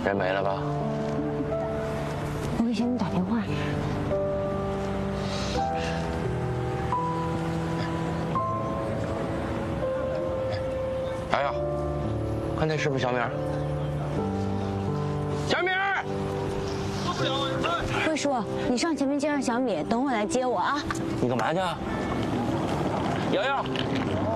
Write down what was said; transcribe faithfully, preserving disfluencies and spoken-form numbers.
人没了吧？ 我给小米打电话。 瑶瑶，看那是不是小米？小米！ 魏叔，你上前面接上小米，等我来接我啊。 你干嘛去？瑶瑶。